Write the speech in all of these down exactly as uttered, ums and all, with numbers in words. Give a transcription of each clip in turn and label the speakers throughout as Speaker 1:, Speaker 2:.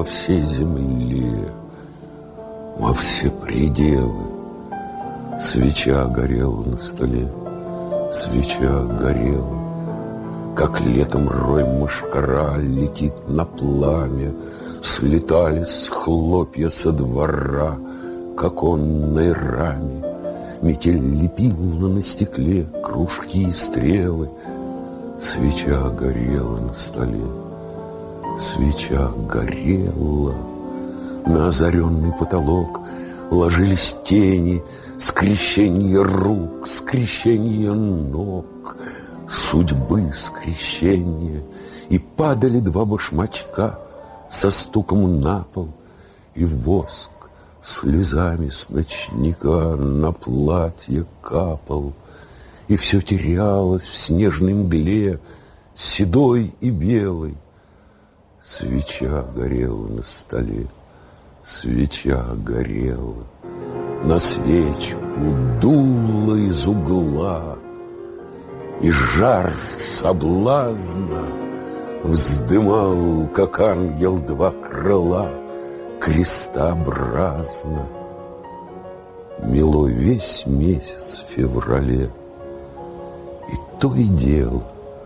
Speaker 1: по всей земле, во все пределы. Свеча горела на столе, свеча горела, как летом рой мошкара летит на пламя. Слетали с хлопья со двора к оконной раме. Метель лепила на стекле кружки и стрелы. Свеча горела на столе, свеча горела. На озаренный потолок ложились тени, скрещенье рук, скрещенье ног, судьбы скрещенье. И падали два башмачка со стуком на пол, и воск слезами с ночника на платье капал. И все терялось в снежной мгле, седой и белой. Свеча горела на столе, свеча горела. На свечку дуло из угла, и жар соблазна вздымал, как ангел, два крыла крестообразно. Мело весь месяц в феврале, и то и дело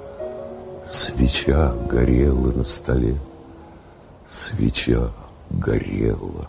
Speaker 1: свеча горела на столе, свеча горела.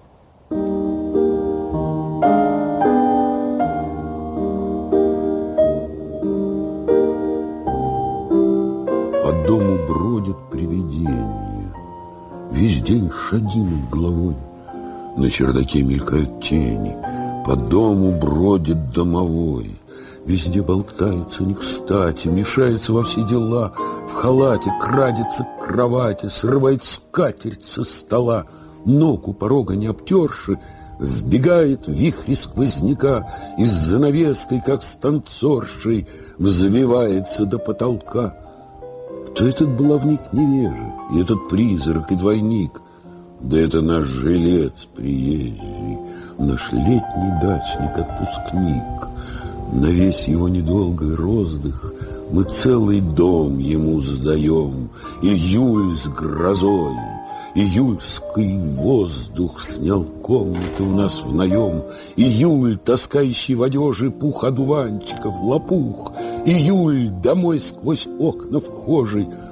Speaker 1: По дому бродит привидение, весь день шаги над головой, на чердаке мелькают тени. По дому бродит домовой, везде болтается не кстати, мешается во все дела, в халате крадется к кровати, срывает скатерть со стола, ног у порога не обтерши, вбегает в вихре сквозняка и с занавеской, как с танцоршей, взвивается до потолка. Кто этот баловник невежа, и этот призрак и двойник? Да это наш жилец приезжий, наш летний дачник-отпускник. На весь его недолгий роздых мы целый дом ему сдаем. Июль с грозой, июльский воздух снял комнаты у нас в наем. Июль, таскающий в одежи пух одуванчиков, лопух. Июль, домой сквозь окна вхожий